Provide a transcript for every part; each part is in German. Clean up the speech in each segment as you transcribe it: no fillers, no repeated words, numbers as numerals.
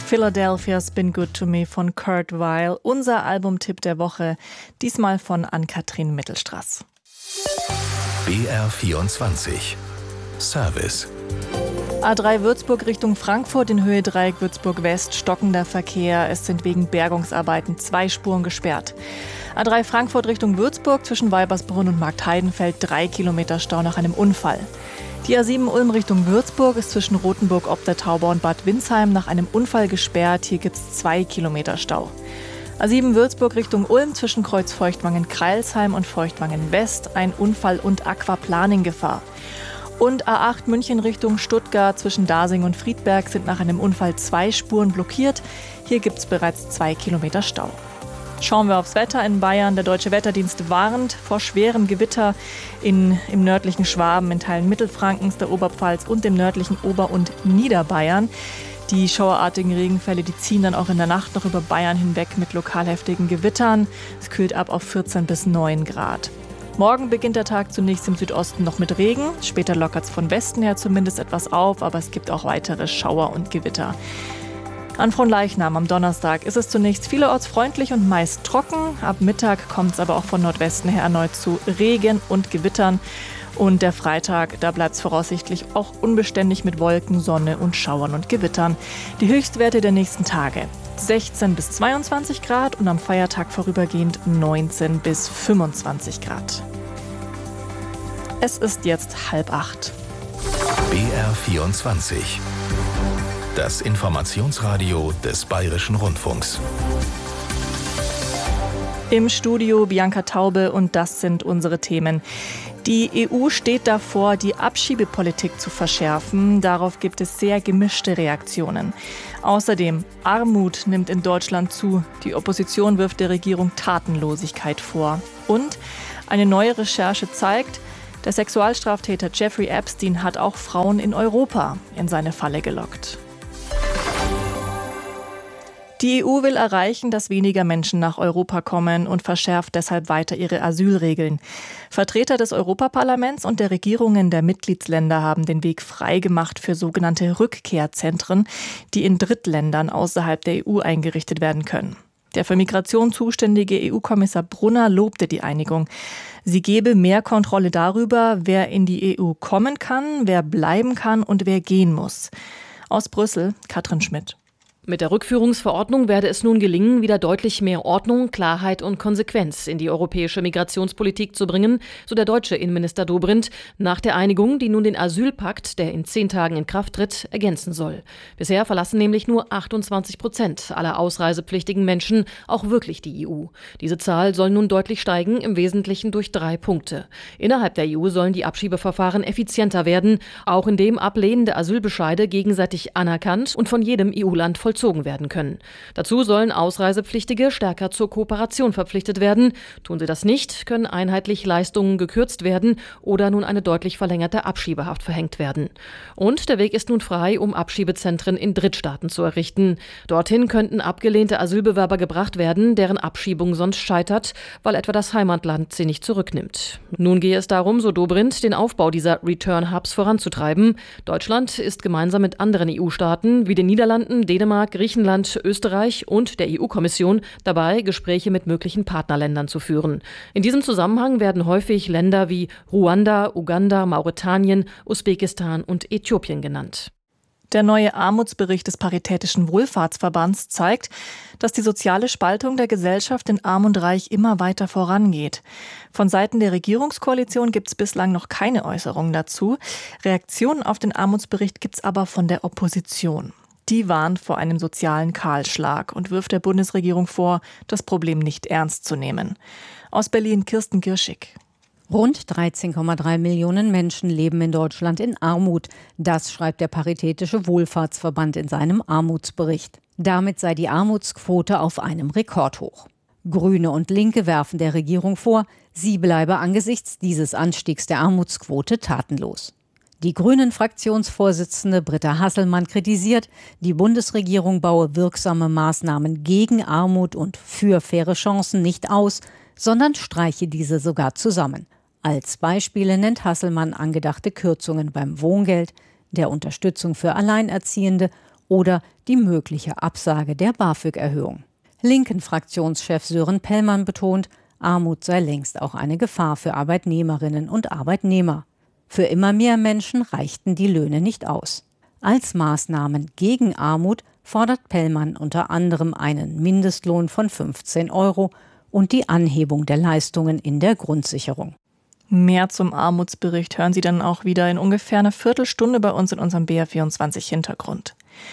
Philadelphia's Been Good to Me von Kurt Weill, unser Albumtipp der Woche, diesmal von Ann-Kathrin Mittelstraß. BR24 Service. A3 Würzburg Richtung Frankfurt in Höhe Dreieck Würzburg West, stockender Verkehr. Es sind wegen Bergungsarbeiten 2 Spuren gesperrt. A3 Frankfurt Richtung Würzburg zwischen Weibersbrunn und Marktheidenfeld 3 Kilometer Stau nach einem Unfall. Die A7 Ulm Richtung Würzburg ist zwischen Rothenburg ob der Tauber und Bad Windsheim nach einem Unfall gesperrt. Hier gibt es 2 Kilometer Stau. A7 Würzburg Richtung Ulm zwischen Kreuz Feuchtwangen-Kreilsheim und Feuchtwangen-West ein Unfall und Aquaplaning-Gefahr. Und A8 München Richtung Stuttgart zwischen Dasing und Friedberg sind nach einem Unfall 2 Spuren blockiert. Hier gibt es bereits 2 Kilometer Stau. Schauen wir aufs Wetter in Bayern. Der Deutsche Wetterdienst warnt vor schwerem Gewitter im nördlichen Schwaben, in Teilen Mittelfrankens, der Oberpfalz und dem nördlichen Ober- und Niederbayern. Die schauerartigen Regenfälle, die ziehen dann auch in der Nacht noch über Bayern hinweg mit lokal heftigen Gewittern. Es kühlt ab auf 14 bis 9 Grad. Morgen beginnt der Tag zunächst im Südosten noch mit Regen. Später lockert es von Westen her zumindest etwas auf, aber es gibt auch weitere Schauer und Gewitter. An Fronleichnam am Donnerstag ist es zunächst vielerorts freundlich und meist trocken. Ab Mittag kommt es aber auch von Nordwesten her erneut zu Regen und Gewittern. Und der Freitag, da bleibt es voraussichtlich auch unbeständig mit Wolken, Sonne und Schauern und Gewittern. Die Höchstwerte der nächsten Tage: 16 bis 22 Grad und am Feiertag vorübergehend 19 bis 25 Grad. Es ist jetzt 7:30. BR24. Das Informationsradio des Bayerischen Rundfunks. Im Studio Bianca Taube und das sind unsere Themen. Die EU steht davor, die Abschiebepolitik zu verschärfen. Darauf gibt es sehr gemischte Reaktionen. Außerdem, Armut nimmt in Deutschland zu. Die Opposition wirft der Regierung Tatenlosigkeit vor. Und eine neue Recherche zeigt, der Sexualstraftäter Jeffrey Epstein hat auch Frauen in Europa in seine Falle gelockt. Die EU will erreichen, dass weniger Menschen nach Europa kommen und verschärft deshalb weiter ihre Asylregeln. Vertreter des Europaparlaments und der Regierungen der Mitgliedsländer haben den Weg freigemacht für sogenannte Rückkehrzentren, die in Drittländern außerhalb der EU eingerichtet werden können. Der für Migration zuständige EU-Kommissar Brunner lobte die Einigung. Sie gebe mehr Kontrolle darüber, wer in die EU kommen kann, wer bleiben kann und wer gehen muss. Aus Brüssel, Katrin Schmidt. Mit der Rückführungsverordnung werde es nun gelingen, wieder deutlich mehr Ordnung, Klarheit und Konsequenz in die europäische Migrationspolitik zu bringen, so der deutsche Innenminister Dobrindt, nach der Einigung, die nun den Asylpakt, der in 10 Tagen in Kraft tritt, ergänzen soll. Bisher verlassen nämlich nur 28% aller ausreisepflichtigen Menschen auch wirklich die EU. Diese Zahl soll nun deutlich steigen, im Wesentlichen durch 3 Punkte. Innerhalb der EU sollen die Abschiebeverfahren effizienter werden, auch indem ablehnende Asylbescheide gegenseitig anerkannt und von jedem EU-Land vollzogen werden können. Dazu sollen Ausreisepflichtige stärker zur Kooperation verpflichtet werden. Tun sie das nicht, können einheitlich Leistungen gekürzt werden oder nun eine deutlich verlängerte Abschiebehaft verhängt werden. Und der Weg ist nun frei, um Abschiebezentren in Drittstaaten zu errichten. Dorthin könnten abgelehnte Asylbewerber gebracht werden, deren Abschiebung sonst scheitert, weil etwa das Heimatland sie nicht zurücknimmt. Nun gehe es darum, so Dobrindt, den Aufbau dieser Return-Hubs voranzutreiben. Deutschland ist gemeinsam mit anderen EU-Staaten wie den Niederlanden, Dänemark, Griechenland, Österreich und der EU-Kommission dabei, Gespräche mit möglichen Partnerländern zu führen. In diesem Zusammenhang werden häufig Länder wie Ruanda, Uganda, Mauretanien, Usbekistan und Äthiopien genannt. Der neue Armutsbericht des Paritätischen Wohlfahrtsverbands zeigt, dass die soziale Spaltung der Gesellschaft in Arm und Reich immer weiter vorangeht. Von Seiten der Regierungskoalition gibt es bislang noch keine Äußerungen dazu. Reaktionen auf den Armutsbericht gibt es aber von der Opposition. Die warnt vor einem sozialen Kahlschlag und wirft der Bundesregierung vor, das Problem nicht ernst zu nehmen. Aus Berlin Kirsten Girschig. Rund 13,3 Millionen Menschen leben in Deutschland in Armut. Das schreibt der Paritätische Wohlfahrtsverband in seinem Armutsbericht. Damit sei die Armutsquote auf einem Rekordhoch. Grüne und Linke werfen der Regierung vor, sie bleibe angesichts dieses Anstiegs der Armutsquote tatenlos. Die Grünen-Fraktionsvorsitzende Britta Hasselmann kritisiert, die Bundesregierung baue wirksame Maßnahmen gegen Armut und für faire Chancen nicht aus, sondern streiche diese sogar zusammen. Als Beispiele nennt Hasselmann angedachte Kürzungen beim Wohngeld, der Unterstützung für Alleinerziehende oder die mögliche Absage der BAföG-Erhöhung. Linken-Fraktionschef Sören Pellmann betont, Armut sei längst auch eine Gefahr für Arbeitnehmerinnen und Arbeitnehmer. Für immer mehr Menschen reichten die Löhne nicht aus. Als Maßnahmen gegen Armut fordert Pellmann unter anderem einen Mindestlohn von 15 € und die Anhebung der Leistungen in der Grundsicherung. Mehr zum Armutsbericht hören Sie dann auch wieder in ungefähr einer Viertelstunde bei uns in unserem BR24 Hintergrund.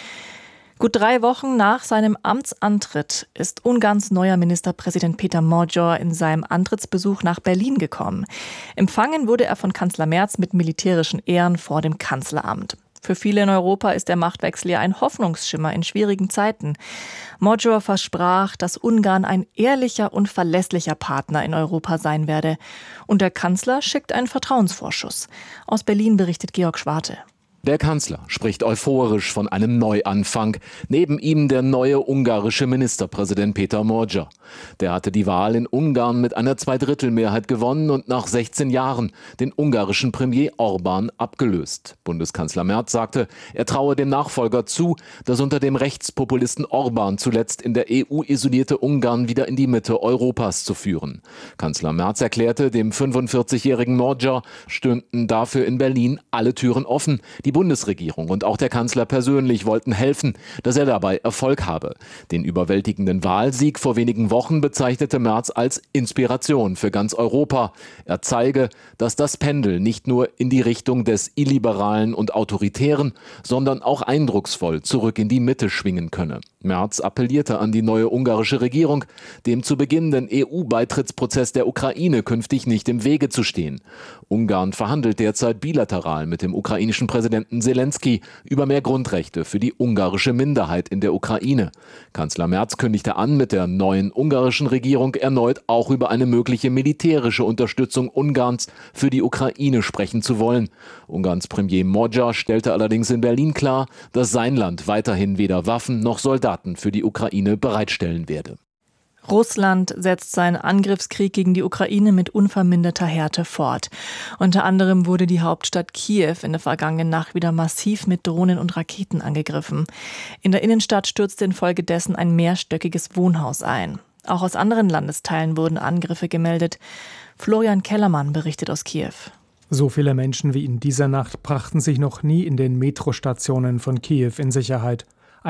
Gut 3 Wochen nach seinem Amtsantritt ist Ungarns neuer Ministerpräsident Péter Magyar in seinem Antrittsbesuch nach Berlin gekommen. Empfangen wurde er von Kanzler Merz mit militärischen Ehren vor dem Kanzleramt. Für viele in Europa ist der Machtwechsel ja ein Hoffnungsschimmer in schwierigen Zeiten. Magyar versprach, dass Ungarn ein ehrlicher und verlässlicher Partner in Europa sein werde. Und der Kanzler schickt einen Vertrauensvorschuss. Aus Berlin berichtet Georg Schwarte. Der Kanzler spricht euphorisch von einem Neuanfang. Neben ihm der neue ungarische Ministerpräsident Péter Magyar. Der hatte die Wahl in Ungarn mit einer Zweidrittelmehrheit gewonnen und nach 16 Jahren den ungarischen Premier Orbán abgelöst. Bundeskanzler Merz sagte, er traue dem Nachfolger zu, das unter dem Rechtspopulisten Orbán zuletzt in der EU isolierte Ungarn wieder in die Mitte Europas zu führen. Kanzler Merz erklärte, dem 45-jährigen Magyar stünden dafür in Berlin alle Türen offen. Die Bundesregierung und auch der Kanzler persönlich wollten helfen, dass er dabei Erfolg habe. Den überwältigenden Wahlsieg vor wenigen Wochen bezeichnete Merz als Inspiration für ganz Europa. Er zeige, dass das Pendel nicht nur in die Richtung des Illiberalen und Autoritären, sondern auch eindrucksvoll zurück in die Mitte schwingen könne. Merz appellierte an die neue ungarische Regierung, dem zu beginnenden EU-Beitrittsprozess der Ukraine künftig nicht im Wege zu stehen. Ungarn verhandelt derzeit bilateral mit dem ukrainischen Präsidenten Selenskyj über mehr Grundrechte für die ungarische Minderheit in der Ukraine. Kanzler Merz kündigte an, mit der neuen ungarischen Regierung erneut auch über eine mögliche militärische Unterstützung Ungarns für die Ukraine sprechen zu wollen. Ungarns Premier Magyar stellte allerdings in Berlin klar, dass sein Land weiterhin weder Waffen noch Soldaten für die Ukraine bereitstellen werde. Russland setzt seinen Angriffskrieg gegen die Ukraine mit unverminderter Härte fort. Unter anderem wurde die Hauptstadt Kiew in der vergangenen Nacht wieder massiv mit Drohnen und Raketen angegriffen. In der Innenstadt stürzte infolgedessen ein mehrstöckiges Wohnhaus ein. Auch aus anderen Landesteilen wurden Angriffe gemeldet. Florian Kellermann berichtet aus Kiew. So viele Menschen wie in dieser Nacht brachten sich noch nie in den Metrostationen von Kiew in Sicherheit.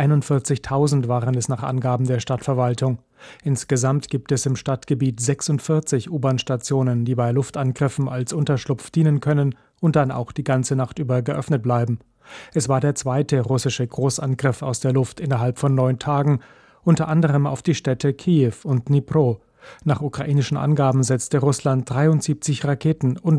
41.000 waren es nach Angaben der Stadtverwaltung. Insgesamt gibt es im Stadtgebiet 46 U-Bahn-Stationen, die bei Luftangriffen als Unterschlupf dienen können und dann auch die ganze Nacht über geöffnet bleiben. Es war der zweite russische Großangriff aus der Luft innerhalb von 9 Tagen, unter anderem auf die Städte Kiew und Dnipro. Nach ukrainischen Angaben setzte Russland 73 Raketen und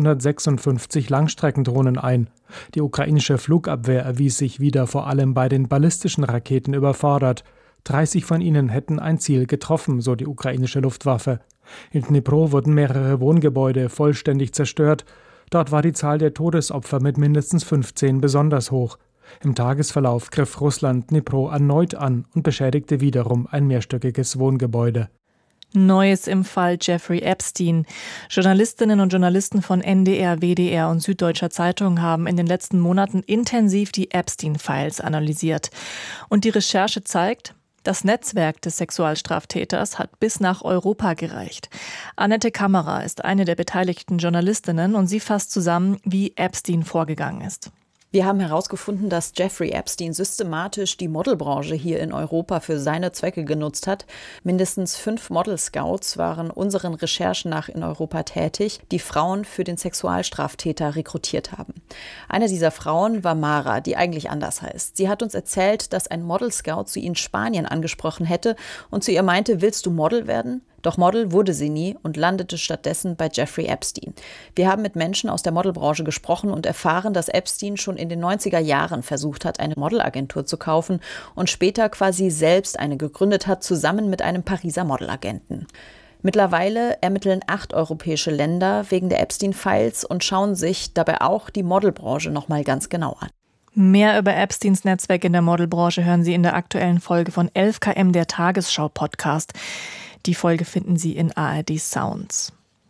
656 Langstreckendrohnen ein. Die ukrainische Flugabwehr erwies sich wieder vor allem bei den ballistischen Raketen überfordert. 30 von ihnen hätten ein Ziel getroffen, so die ukrainische Luftwaffe. In Dnipro wurden mehrere Wohngebäude vollständig zerstört. Dort war die Zahl der Todesopfer mit mindestens 15 besonders hoch. Im Tagesverlauf griff Russland Dnipro erneut an und beschädigte wiederum ein mehrstöckiges Wohngebäude. Neues im Fall Jeffrey Epstein. Journalistinnen und Journalisten von NDR, WDR und Süddeutscher Zeitung haben in den letzten Monaten intensiv die Epstein-Files analysiert. Und die Recherche zeigt, das Netzwerk des Sexualstraftäters hat bis nach Europa gereicht. Annette Kammerer ist eine der beteiligten Journalistinnen und sie fasst zusammen, wie Epstein vorgegangen ist. Wir haben herausgefunden, dass Jeffrey Epstein systematisch die Modelbranche hier in Europa für seine Zwecke genutzt hat. Mindestens 5 Model-Scouts waren unseren Recherchen nach in Europa tätig, die Frauen für den Sexualstraftäter rekrutiert haben. Eine dieser Frauen war Mara, die eigentlich anders heißt. Sie hat uns erzählt, dass ein Model-Scout sie in Spanien angesprochen hätte und zu ihr meinte, willst du Model werden? Doch Model wurde sie nie und landete stattdessen bei Jeffrey Epstein. Wir haben mit Menschen aus der Modelbranche gesprochen und erfahren, dass Epstein schon in den 90er Jahren versucht hat, eine Modelagentur zu kaufen und später quasi selbst eine gegründet hat, zusammen mit einem Pariser Modelagenten. Mittlerweile ermitteln 8 europäische Länder wegen der Epstein-Files und schauen sich dabei auch die Modelbranche nochmal ganz genau an. Mehr über Epsteins Netzwerk in der Modelbranche hören Sie in der aktuellen Folge von 11KM, der Tagesschau-Podcast. Die Folge finden Sie in ARD Sounds.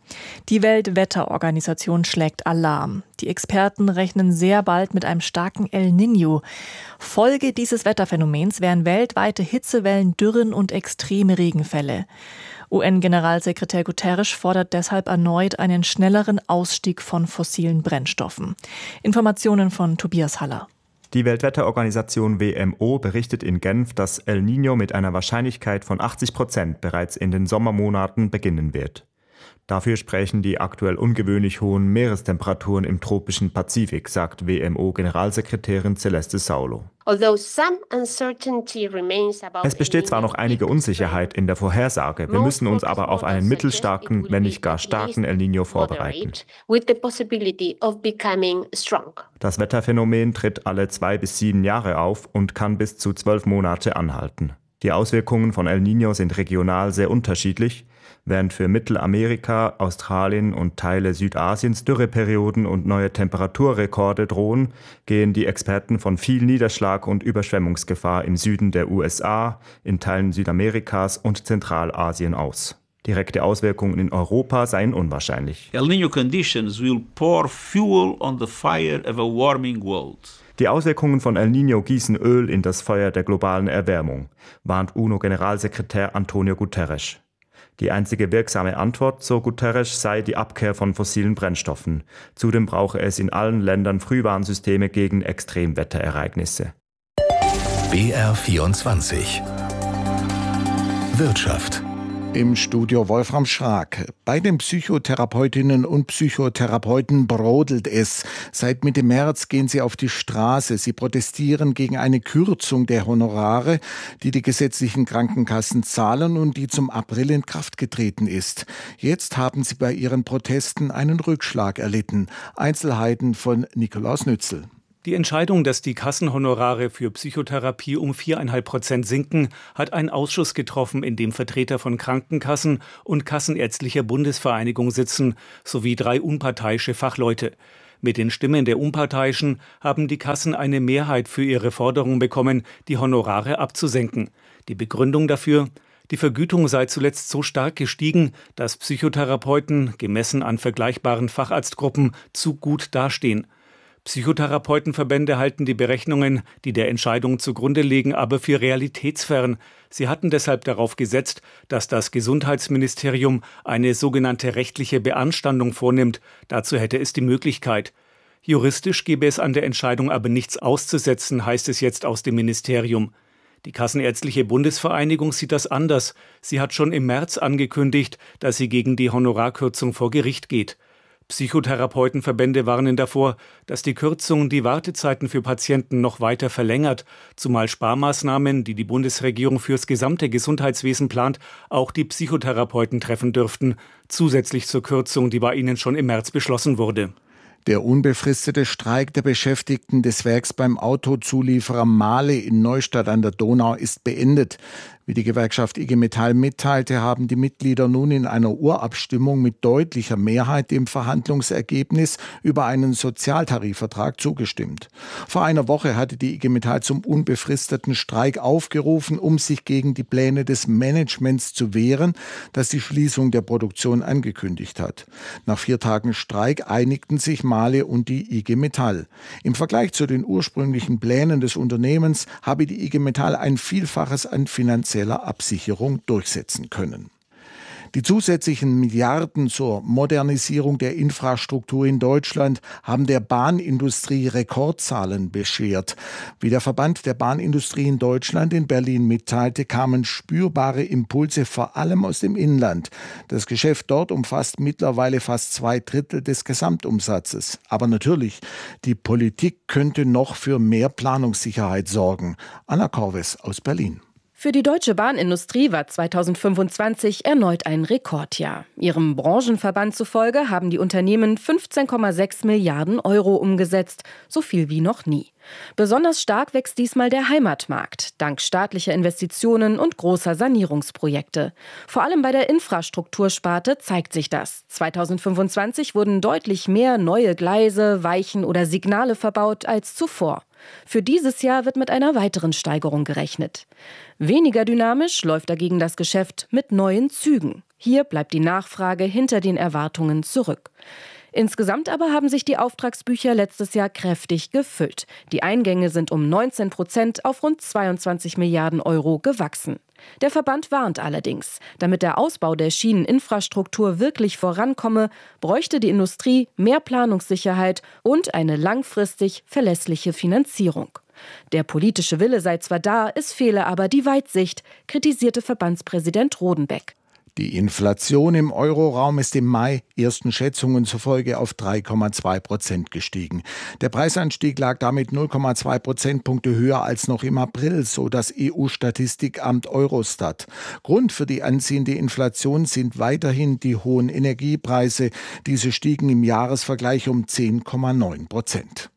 Die Weltwetterorganisation schlägt Alarm. Die Experten rechnen sehr bald mit einem starken El Niño. Folge dieses Wetterphänomens wären weltweite Hitzewellen, Dürren und extreme Regenfälle. UN-Generalsekretär Guterres fordert deshalb erneut einen schnelleren Ausstieg von fossilen Brennstoffen. Informationen von Tobias Haller. Die Weltwetterorganisation WMO berichtet in Genf, dass El Niño mit einer Wahrscheinlichkeit von 80% bereits in den Sommermonaten beginnen wird. Dafür sprechen die aktuell ungewöhnlich hohen Meerestemperaturen im tropischen Pazifik, sagt WMO-Generalsekretärin Celeste Saulo. Es besteht zwar noch einige Unsicherheit in der Vorhersage, wir müssen uns aber auf einen mittelstarken, wenn nicht gar starken El Niño vorbereiten. Das Wetterphänomen tritt alle 2 bis 7 Jahre auf und kann bis zu 12 Monate anhalten. Die Auswirkungen von El Niño sind regional sehr unterschiedlich. Während für Mittelamerika, Australien und Teile Südasiens Dürreperioden und neue Temperaturrekorde drohen, gehen die Experten von viel Niederschlag und Überschwemmungsgefahr im Süden der USA, in Teilen Südamerikas und Zentralasien aus. Direkte Auswirkungen in Europa seien unwahrscheinlich. El Niño conditions will pour fuel on the fire of a warming world. Die Auswirkungen von El Niño gießen Öl in das Feuer der globalen Erwärmung, warnt UNO-Generalsekretär Antonio Guterres. Die einzige wirksame Antwort, so Guterres, sei die Abkehr von fossilen Brennstoffen. Zudem brauche es in allen Ländern Frühwarnsysteme gegen Extremwetterereignisse. BR24 Wirtschaft. Im Studio Wolfram Schrag. Bei den Psychotherapeutinnen und Psychotherapeuten brodelt es. Seit Mitte März gehen sie auf die Straße. Sie protestieren gegen eine Kürzung der Honorare, die die gesetzlichen Krankenkassen zahlen und die zum April in Kraft getreten ist. Jetzt haben sie bei ihren Protesten einen Rückschlag erlitten. Einzelheiten von Nikolaus Nützel. Die Entscheidung, dass die Kassenhonorare für Psychotherapie um 4,5% sinken, hat ein Ausschuss getroffen, in dem Vertreter von Krankenkassen und Kassenärztlicher Bundesvereinigung sitzen, sowie 3 unparteiische Fachleute. Mit den Stimmen der Unparteiischen haben die Kassen eine Mehrheit für ihre Forderung bekommen, die Honorare abzusenken. Die Begründung dafür: Die Vergütung sei zuletzt so stark gestiegen, dass Psychotherapeuten, gemessen an vergleichbaren Facharztgruppen, zu gut dastehen. Psychotherapeutenverbände halten die Berechnungen, die der Entscheidung zugrunde liegen, aber für realitätsfern. Sie hatten deshalb darauf gesetzt, dass das Gesundheitsministerium eine sogenannte rechtliche Beanstandung vornimmt. Dazu hätte es die Möglichkeit. Juristisch gäbe es an der Entscheidung aber nichts auszusetzen, heißt es jetzt aus dem Ministerium. Die Kassenärztliche Bundesvereinigung sieht das anders. Sie hat schon im März angekündigt, dass sie gegen die Honorarkürzung vor Gericht geht. Psychotherapeutenverbände warnen davor, dass die Kürzung die Wartezeiten für Patienten noch weiter verlängert, zumal Sparmaßnahmen, die die Bundesregierung fürs gesamte Gesundheitswesen plant, auch die Psychotherapeuten treffen dürften, zusätzlich zur Kürzung, die bei ihnen schon im März beschlossen wurde. Der unbefristete Streik der Beschäftigten des Werks beim Autozulieferer Mahle in Neustadt an der Donau ist beendet. Wie die Gewerkschaft IG Metall mitteilte, haben die Mitglieder nun in einer Urabstimmung mit deutlicher Mehrheit dem Verhandlungsergebnis über einen Sozialtarifvertrag zugestimmt. Vor einer Woche hatte die IG Metall zum unbefristeten Streik aufgerufen, um sich gegen die Pläne des Managements zu wehren, das die Schließung der Produktion angekündigt hat. Nach 4 Tagen Streik einigten sich Mahle und die IG Metall. Im Vergleich zu den ursprünglichen Plänen des Unternehmens habe die IG Metall ein Vielfaches an finanzieller Absicherung durchsetzen können. Die zusätzlichen Milliarden zur Modernisierung der Infrastruktur in Deutschland haben der Bahnindustrie Rekordzahlen beschert. Wie der Verband der Bahnindustrie in Deutschland in Berlin mitteilte, kamen spürbare Impulse vor allem aus dem Inland. Das Geschäft dort umfasst mittlerweile fast 2/3 des Gesamtumsatzes. Aber natürlich, die Politik könnte noch für mehr Planungssicherheit sorgen. Anna Korwes aus Berlin. Für die deutsche Bahnindustrie war 2025 erneut ein Rekordjahr. Ihrem Branchenverband zufolge haben die Unternehmen 15,6 Milliarden Euro umgesetzt, so viel wie noch nie. Besonders stark wächst diesmal der Heimatmarkt, dank staatlicher Investitionen und großer Sanierungsprojekte. Vor allem bei der Infrastruktursparte zeigt sich das. 2025 wurden deutlich mehr neue Gleise, Weichen oder Signale verbaut als zuvor. Für dieses Jahr wird mit einer weiteren Steigerung gerechnet. Weniger dynamisch läuft dagegen das Geschäft mit neuen Zügen. Hier bleibt die Nachfrage hinter den Erwartungen zurück. Insgesamt aber haben sich die Auftragsbücher letztes Jahr kräftig gefüllt. Die Eingänge sind um 19% auf rund 22 Milliarden Euro gewachsen. Der Verband warnt allerdings, damit der Ausbau der Schieneninfrastruktur wirklich vorankomme, bräuchte die Industrie mehr Planungssicherheit und eine langfristig verlässliche Finanzierung. Der politische Wille sei zwar da, es fehle aber die Weitsicht, kritisierte Verbandspräsident Rodenbeck. Die Inflation im Euroraum ist im Mai ersten Schätzungen zufolge auf 3,2% gestiegen. Der Preisanstieg lag damit 0,2 Prozentpunkte höher als noch im April, so das EU-Statistikamt Eurostat. Grund für die anziehende Inflation sind weiterhin die hohen Energiepreise. Diese stiegen im Jahresvergleich um 10,9%.